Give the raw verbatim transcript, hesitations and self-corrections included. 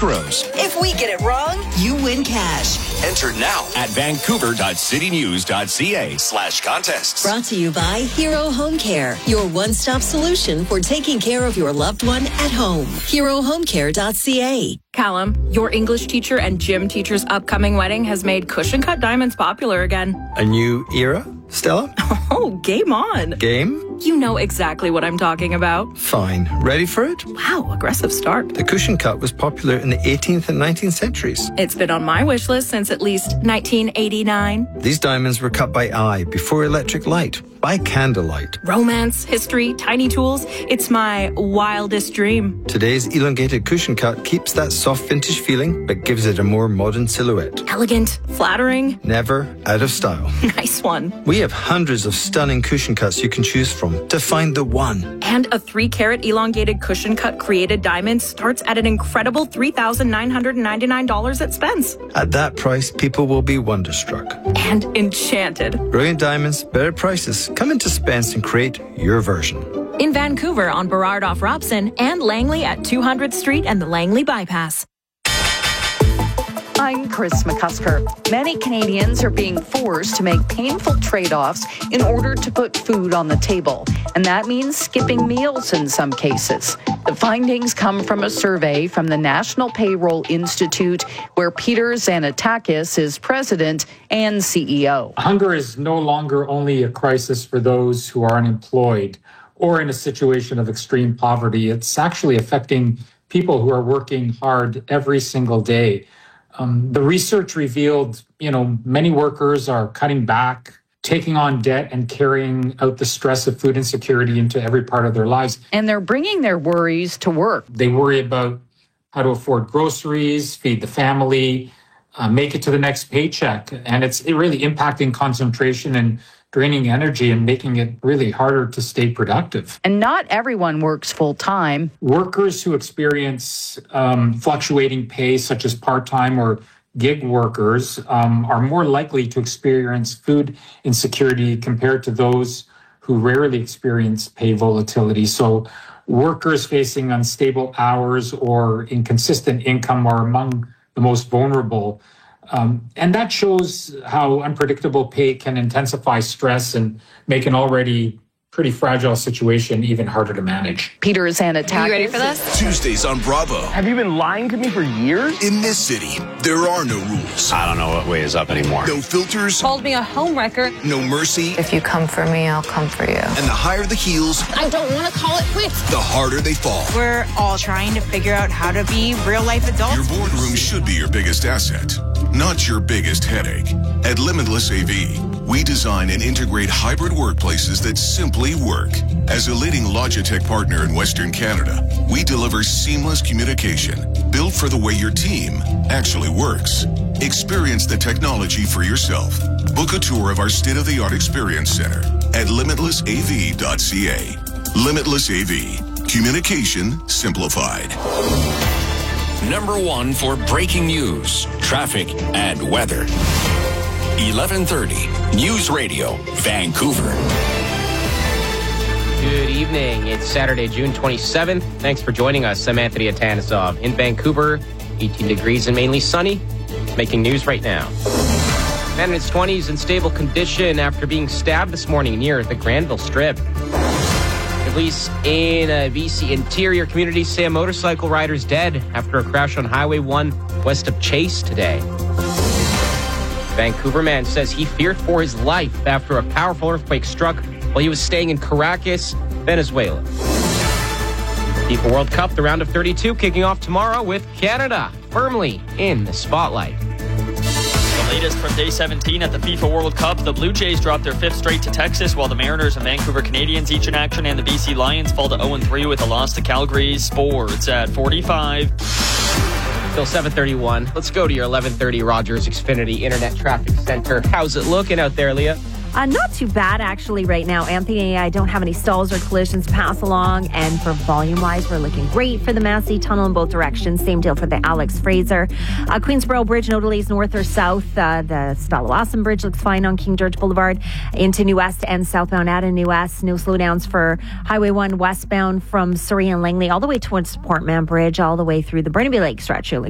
grows. If we get it wrong, you win cash. Enter now at vancouver.citynews.ca slash contests. Brought to you by Hero Home Care, your one-stop solution for taking care of your loved one at home. hero home care dot c a. Callum, your English teacher and gym teacher's upcoming wedding has made cushion cut diamonds popular again. A new era, Stella? Oh, game on. Game? You know exactly what I'm talking about. Fine. Ready for it? Wow, aggressive start. The cushion cut was popular in the eighteenth and nineteenth centuries. It's been on my wish list since at least nineteen eighty-nine. These diamonds were cut by eye before electric light, by candlelight. Romance, history, tiny tools. It's my wildest dream. Today's elongated cushion cut keeps that soft vintage feeling, but gives it a more modern silhouette. Elegant, flattering. Never out of style. Nice one. We have hundreds of stunning cushion cuts you can choose from to find the one. And a three carat elongated cushion cut created diamond starts at an incredible three thousand nine hundred ninety-nine dollars at Spence. At that price, people will be wonderstruck. And enchanted. Brilliant diamonds, better prices. Come into Spence and create your version. In Vancouver on Burrard off Robson and Langley at two hundredth Street and the Langley Bypass. I'm Chris McCusker. Many Canadians are being forced to make painful trade-offs in order to put food on the table. And that means skipping meals in some cases. The findings come from a survey from the National Payroll Institute, where Peter Xanatakis is president and C E O. Hunger is no longer only a crisis for those who are unemployed or in a situation of extreme poverty. It's actually affecting people who are working hard every single day. Um, the research revealed, you know, many workers are cutting back, taking on debt and carrying out the stress of food insecurity into every part of their lives. And they're bringing their worries to work. They worry about how to afford groceries, feed the family, uh, make it to the next paycheck. And it's really impacting concentration and draining energy and making it really harder to stay productive. And not everyone works full time. Workers who experience um, fluctuating pay, such as part-time or gig workers, um, are more likely to experience food insecurity compared to those who rarely experience pay volatility. So workers facing unstable hours or inconsistent income are among the most vulnerable. Um, and that shows how unpredictable pay can intensify stress and make an already pretty fragile situation even harder to manage. Peter Xanatakis. Are you ready for this? Tuesdays on Bravo. Have you been lying to me for years? In this city, there are no rules. I don't know what way is up anymore. No filters. Called me a homewrecker. No mercy. If you come for me, I'll come for you. And the higher the heels, I don't want to call it quits. The harder they fall. We're all trying to figure out how to be real-life adults. Your boardroom should be your biggest asset, not your biggest headache. At Limitless A V, we design and integrate hybrid workplaces that simply work. As a leading Logitech partner in Western Canada, we deliver seamless communication built for the way your team actually works. Experience the technology for yourself. Book a tour of our state-of-the-art experience center at limitless a v dot c a. Limitless A V. Communication simplified. Number one for breaking news, traffic, and weather. eleven thirty News Radio, Vancouver. Good evening. It's Saturday, June twenty-seventh. Thanks for joining us. I'm Anthony Atanasov. In Vancouver, eighteen degrees and mainly sunny. Making news right now. Man in his twenties in stable condition after being stabbed this morning near the Granville Strip. Police in a B C interior community say a motorcycle rider's dead after a crash on Highway one west of Chase today. Vancouver man says he feared for his life after a powerful earthquake struck while he was staying in Caracas, Venezuela. FIFA World Cup, the round of thirty-two, kicking off tomorrow with Canada firmly in the spotlight. The latest from day seventeen at the FIFA World Cup, the Blue Jays dropped their fifth straight to Texas, while the Mariners and Vancouver Canadians each in action, and the B C Lions fall to oh and three with a loss to Calgary. Sports at forty-five. Till seven thirty-one. Let's go to your eleven thirty Rogers Xfinity Internet Traffic Center. How's it looking out there, Leah? Uh, not too bad, actually, right now, Anthony. I don't have any stalls or collisions to pass along. And for volume-wise, we're looking great for the Massey Tunnel in both directions. Same deal for the Alex Fraser. Uh, Queensboro Bridge, no delays north or south. Uh, the Stalawasan Bridge looks fine on King George Boulevard into New West and southbound out of New West. No slowdowns for Highway one westbound from Surrey and Langley all the way towards Portman Bridge, all the way through the Burnaby Lake stretch. You're